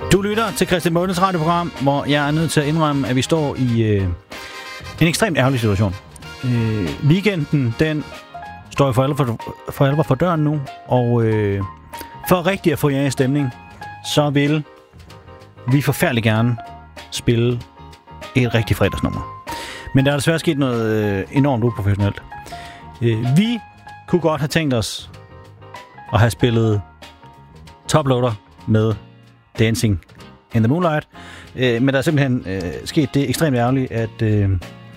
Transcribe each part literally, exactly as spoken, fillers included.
Du lytter til Christian Månes radioprogram, hvor jeg er nødt til at indrømme, at vi står i øh, en ekstremt ærgerlig situation. Øh, weekenden, den står for alvor for, for, alvor for døren nu, og øh, for rigtig at få jer i stemning, så vil vi forfærdeligt gerne spille et rigtig fredagsnummer. Men der er desværre sket noget øh, enormt uprofessionelt. Øh, vi kunne godt have tænkt os at have spillet Toploader med Dancing in the Moonlight. Øh, men der er simpelthen øh, sket det ekstremt ærgerligt, at øh,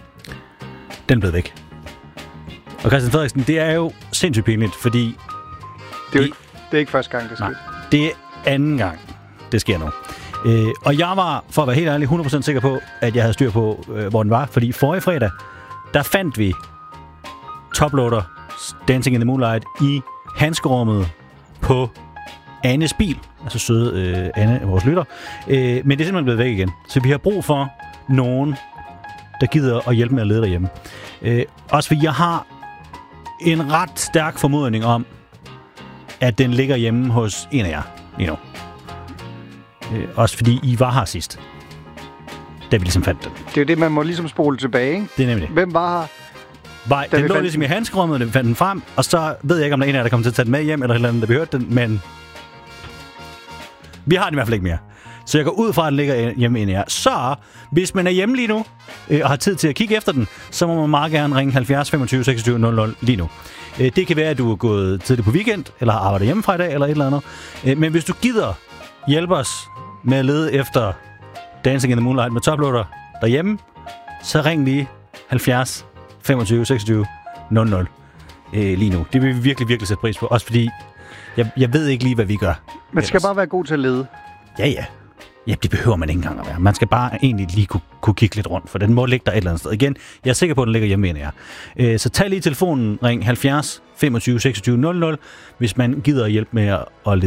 den blev væk. Og Christian Frederiksen, det er jo sindssygt pinligt, fordi... Det er, de, ikke, det er ikke første gang, det sker. Nej, det er anden gang, det sker nu. Øh, og jeg var, for at være helt ærlig, hundrede procent sikker på, at jeg havde styr på, øh, hvor den var. Fordi forrige fredag, der fandt vi Toploader Dancing in the Moonlight i handskerummet på Annes bil. Altså søde øh, Anne, vores lytter. Øh, men det er simpelthen blevet væk igen. Så vi har brug for nogen, der gider at hjælpe med at lede derhjemme. Øh, også fordi jeg har en ret stærk formodning om, at den ligger hjemme hos en af jer lige nu. Øh, også fordi I var her sidst, da vi ligesom fandt den. Det er jo det, man må ligesom spole tilbage, ikke? Det er nemlig det. Hvem var her? Var, den lå ligesom i handskerummet, og den fandt den frem, og så ved jeg ikke, om der er en af jer, der kommer til at tage den med hjem, eller et eller andet, der vi hørte den, men vi har den i hvert fald ikke mere. Så jeg går ud fra, at den ligger hjemme inde i jer. Så, hvis man er hjemme lige nu, øh, og har tid til at kigge efter den, så må man meget gerne ringe halvfjerds femogtyve seksogtyve nul nul lige nu. Øh, det kan være, at du er gået tidligt på weekend, eller har arbejdet hjemmefra i dag, eller et eller andet. Øh, men hvis du gider hjælpe os med at lede efter Dancing in the Moonlight med Toploader derhjemme, så ring lige halvfjerds femogtyve seksogtyve nul nul øh, lige nu. Det vil vi virkelig, virkelig sætte pris på. Også fordi, jeg, jeg ved ikke lige, hvad vi gør. Man skal ellers bare være god til at lede. Ja, ja. Ja, det behøver man ikke engang at være. Man skal bare egentlig lige kunne, kunne kigge lidt rundt, for den må ligge der et eller andet sted. Igen, jeg er sikker på, at den ligger hjemme i jer. Øh, så tag lige telefonen, ring halvfjerds femogtyve seksogtyve nul nul, hvis man gider at hjælpe med at lede.